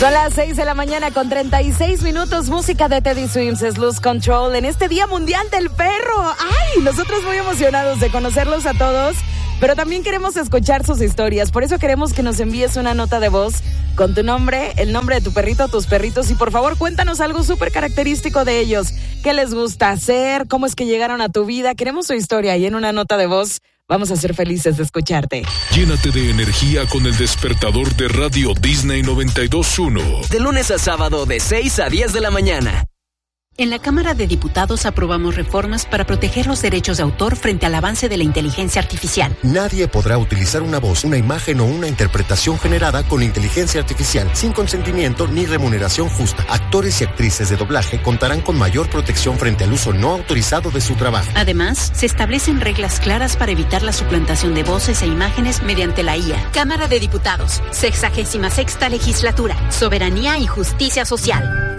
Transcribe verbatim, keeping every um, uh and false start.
Son las seis de la mañana con treinta y seis minutos, música de Teddy Swims, es Lose Control en este Día Mundial del Perro. ¡Ay! Nosotros muy emocionados de conocerlos a todos, pero también queremos escuchar sus historias. Por eso queremos que nos envíes una nota de voz con tu nombre, el nombre de tu perrito, tus perritos, y por favor cuéntanos algo súper característico de ellos. ¿Qué les gusta hacer? ¿Cómo es que llegaron a tu vida? Queremos su historia y en una nota de voz vamos a ser felices de escucharte. Llénate de energía con el despertador de Radio Disney noventa y dos punto uno. De lunes a sábado de seis a diez de la mañana. En la Cámara de Diputados aprobamos reformas para proteger los derechos de autor frente al avance de la inteligencia artificial. Nadie podrá utilizar una voz, una imagen o una interpretación generada con inteligencia artificial sin consentimiento ni remuneración justa. Actores y actrices de doblaje contarán con mayor protección frente al uso no autorizado de su trabajo. Además, se establecen reglas claras para evitar la suplantación de voces e imágenes mediante la I A. Cámara de Diputados, sexagésima sexta legislatura, soberanía y justicia social.